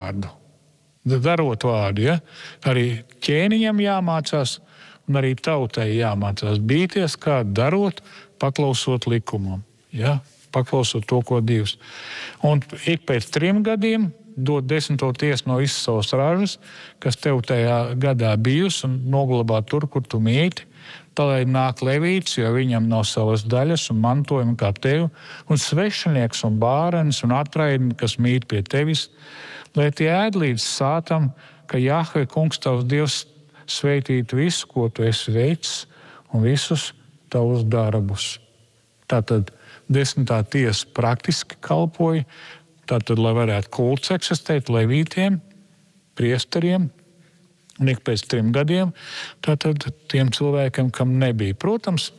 vārdu. Darot vārdu, ja? Arī ķēniņam jāmācās, un arī tautai jāmācās bīties, kā darot, paklausot likumam. Ja? Paklausot to, ko Dievs. Un ik pēc 3 gadiem dod 10. tiesu no visas savas ražas, kas tev tajā gadā bijusi, un noglabā tur, kur tu mīti. Tā lai nāk levīts, jo viņam nav savas daļas un mantojuma kā tev, un svešinieks un bārenis un atraidni, kas mīt pie tevis, lai tie ēd līdz sātam, ka Jahve kungs tavs Dievs sveitītu visu, ko tu esi veicis, un visus tavus darbus. Tātad 10. tiesa praktiski kalpoja, tātad, lai varētu kults eksistēt levītiem, priesteriem, un ik pēc 3 gadiem, tātad tiem cilvēkiem, kam nebija. Protams,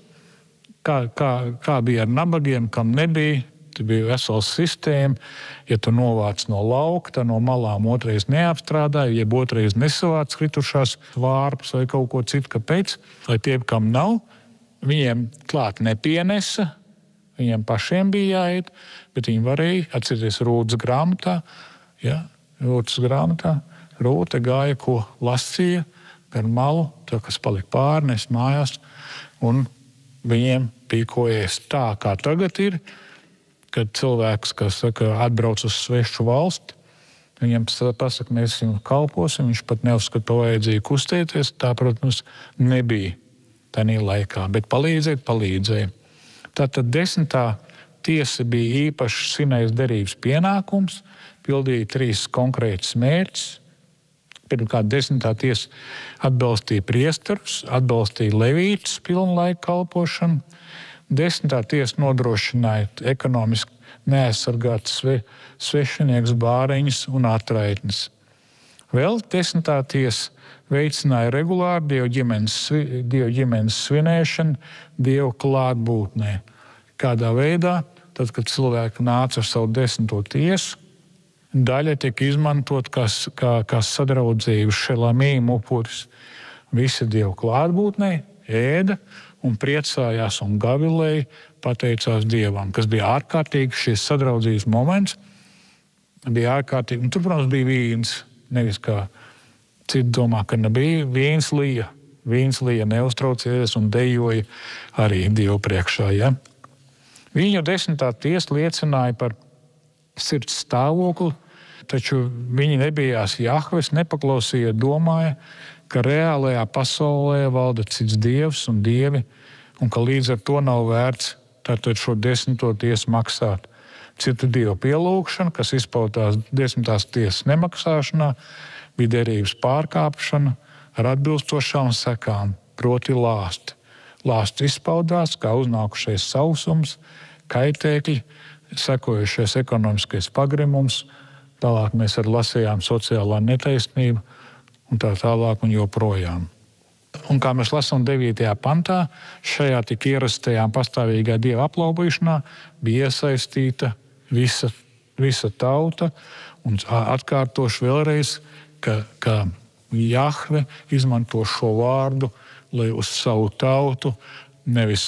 kā bija ar nabagiem, kam nebija, tur bija vesela sistēma. Ja tu novāc no lauka, tad no malām otrais neapstrādāja, jeb otrais nesavāc kritušās vārpus vai kaut ko citu. Kāpēc? Lai tie, kam nav, viņiem klāt nepienesa, viņiem pašiem bija jāiet, bet viņi varēja atcerēties Rūtas grāmatā. Ja? Rūtas grāmatā Rūta gāja, ko lasīja gar malu, to, kas palika pārnes mājās, un viņiem bija ko ēst. Tā kā tagad ir, kad cilvēks, kas saka, atbrauc uz svešu valsti, viņam pasaka, mēs jums kalposim, viņš pat neuzskata pa vajadzīgu kustēties. Tā, protams, nebija tajā laikā, bet palīdzēja. Tātad 10. tiesa bija īpaši sinējas derības pienākums, pildīja 3 konkrētus mērķus. Pirmkārt, 10. tiesa atbalstīja priesterus, atbalstīja levītus pilnlaika kalpošanu. 10. tiesa nodrošināja ekonomiski neaizsargātus svešinieks, bāriņus un atraitnes. Vēl 10. tiesa veicināja regulāru Dievu ģimenes svinēšanu Dievu klātbūtnē. Kādā veidā? Tad, kad cilvēki nāca ar savu 10. tiesu, daļa tiek izmantot kā sadraudzības šelamīm upuris. Visi Dievu klātbūtnē ēda un priecājās un gavilēja, pateicās Dievam, kas bija ārkārtīgi šis sadraudzības moments. Bija ārkārtīgi, un tur, protams, bija vīns, nevis kā citi domā, ka nebija vīns lija. Vīns lija neuztraucies un dejoja arī Dievu priekšā. Ja? Viņu 10. tiesa liecināja par sirds stāvokli, taču viņi nebijās Jahves, nepaklausīja, domāja, ka reālajā pasaulē valda cits dievs un dievi, un ka līdz ar to nav vērts tātad šo 10. tiesu maksāt. Citu dievu pielūgšana, kas izpautās 10. tiesas nemaksāšanā, bija derības pārkāpšana ar atbilstošām sekām, proti lāsti. Lāsts izpaudās kā uznākušais sausums, kaitēkļi, sekojušais ekonomiskais pagrimums, tālāk mēs arī lasījām sociālā netaisnība un tā tālāk un joprojām. Un kā mēs lasām 9. pantā, šajā tik ierastajā pastāvīgā dieva aplaupīšanā bija iesaistīta visa tauta, un atkārtošu vēlreiz, ka Jahve izmanto šo vārdu, lai uz savu tautu nevis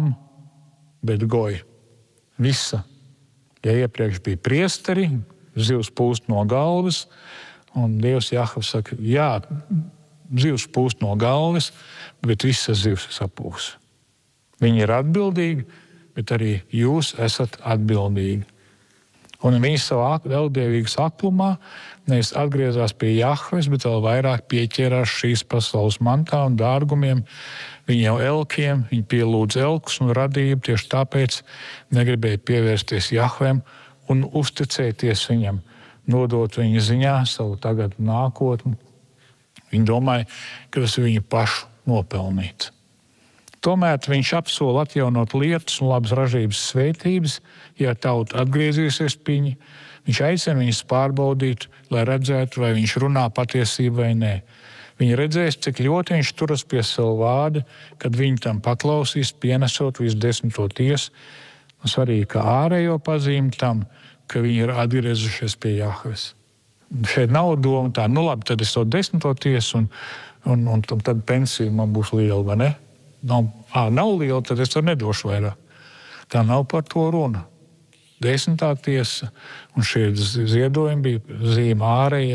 bet goj. Visa. Ja iepriekš bija priesteri, zivs pūst no galvas, un Dievs Jahve saka, jā, zivs pūst no galvas, bet visa zivs sapūs. Viņi ir atbildīgi, bet arī jūs esat atbildīgi. Un viņi savā ļaundievīgas aklumā nevis atgriezās pie Jahves, bet vēl vairāk pieķērās šīs pasaules mantā un dārgumiem. Viņi jau elkiem, viņi pielūdz elkus un radību, tieši tāpēc negribēja pievērsties Jahvem un uzticēties viņam, nodot viņa ziņā savu tagad nākotni. Viņi domāja, ka tas ir viņu pašu nopelnīts. Tomēr viņš apsola atjaunot lietas un labas ražības svētības, ja tauta atgriezīsies pie viņa. Viņš aicina viņus pārbaudīt, lai redzētu, vai viņš runā patiesību vai nē. Viņi redzēs, cik ļoti viņš turas pie savu vārdu, kad viņi tam paklausīs, pienesot visu 10. tiesu. Un svarīgi, ka ārējo pazīme tam, ka viņi ir atgriezušies pie Jahves. Šeit nav doma tā, labi, tad es to 10. tiesu un tad pensija man būs liela, vai ne? Nav liela, tad es to nedošu vairāk. Tā nav par to runa. 10. tiesa un šie ziedojumi bija zīme ārējai